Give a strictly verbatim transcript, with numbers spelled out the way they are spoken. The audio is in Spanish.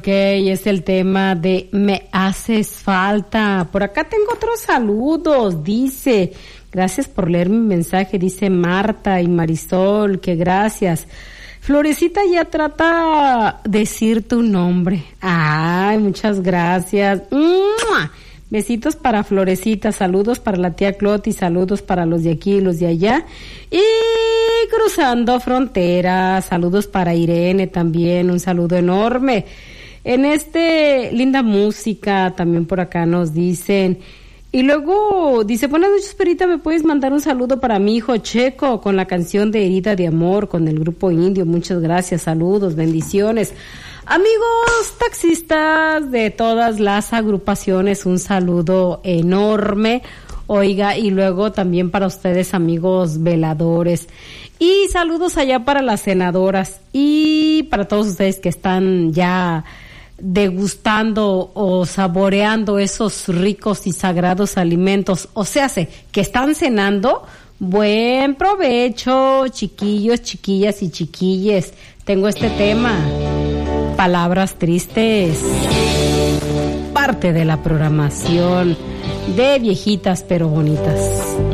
Ok, es el tema de Me Haces Falta. Por acá tengo otros saludos. Dice, gracias por leer mi mensaje. Dice Marta y Marisol, que gracias. Florecita ya trata de decir tu nombre. Ay, muchas gracias. ¡Mua! Besitos para Florecita, saludos para la tía Cloti, saludos para los de aquí y los de allá. Y cruzando fronteras, saludos para Irene también, un saludo enorme. En este linda música también por acá nos dicen. Y luego dice, buenas noches, Perita, ¿me puedes mandar un saludo para mi hijo Checo con la canción de Herida de Amor con el grupo Indio? Muchas gracias, saludos, bendiciones. Amigos taxistas de todas las agrupaciones, un saludo enorme. Oiga, y luego también para ustedes, amigos veladores. Y saludos allá para las senadoras y para todos ustedes que están ya degustando o saboreando esos ricos y sagrados alimentos. O sea, que están cenando. Buen provecho, chiquillos, chiquillas y chiquilles. Tengo este tema. Palabras tristes, parte de la programación de Viejitas pero Bonitas.